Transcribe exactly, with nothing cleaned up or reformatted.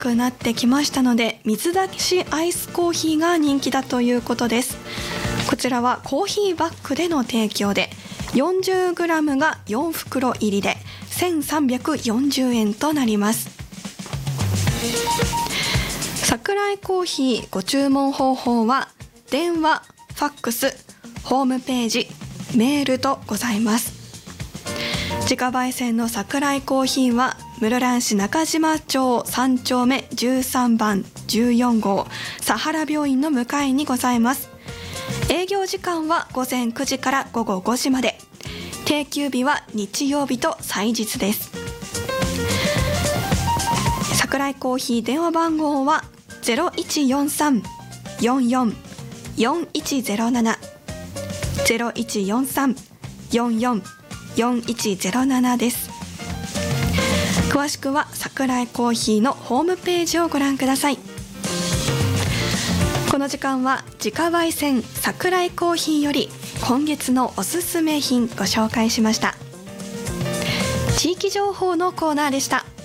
くなってきましたので、水出しアイスコーヒーが人気だということです。こちらはコーヒーバッグでの提供で、 よんじゅうグラム がよん袋入りでせんさんびゃくよんじゅうえんとなります。桜井コーヒーご注文方法は電話、ファックス、ホームページ、メールとございます。自家焙煎の桜井コーヒーは室蘭市中島町さん丁目じゅうさんばんじゅうよん号サハラ病院の向かいにございます。営業時間は午前くじから午後ごじまで、定休日は日曜日と祭日です。桜井コーヒー電話番号は ゼロいちよんさん よんよん よんいちゼロなな ゼロいちよんさん よんよん よんいちゼロななです。詳しくは桜井コーヒーのホームページをご覧ください。この時間は自家焙煎桜井コーヒーより今月のおすすめ品ご紹介しました。地域情報のコーナーでした。